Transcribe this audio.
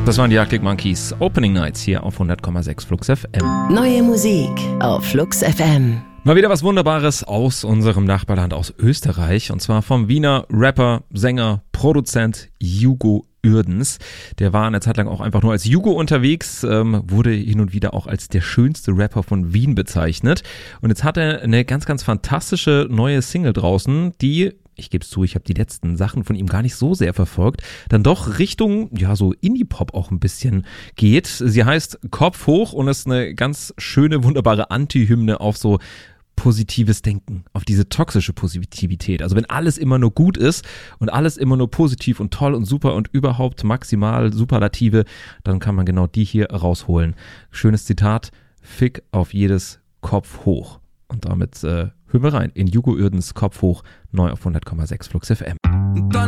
Das waren die Arctic Monkeys. Opening Nights hier auf 100,6 Flux FM. Neue Musik auf Flux FM. Mal wieder was Wunderbares aus unserem Nachbarland, aus Österreich. Und zwar vom Wiener Rapper, Sänger, Produzent Hugo Uerdens. Der war eine Zeit lang auch einfach nur als Hugo unterwegs, wurde hin und wieder auch als der schönste Rapper von Wien bezeichnet. Und jetzt hat er eine ganz, ganz fantastische neue Single draußen, die, ich gebe es zu, ich habe die letzten Sachen von ihm gar nicht so sehr verfolgt, dann doch Richtung, ja, so Indie-Pop auch ein bisschen geht. Sie heißt Kopf hoch und ist eine ganz schöne, wunderbare Anti-Hymne auf so positives Denken, auf diese toxische Positivität. Also wenn alles immer nur gut ist und alles immer nur positiv und toll und super und überhaupt maximal Superlative, dann kann man genau die hier rausholen. Schönes Zitat, Fick auf jedes Kopf hoch. Und damit hören wir rein in Hugo Uerdens Kopf hoch, neu auf 100,6 Flux FM. Dann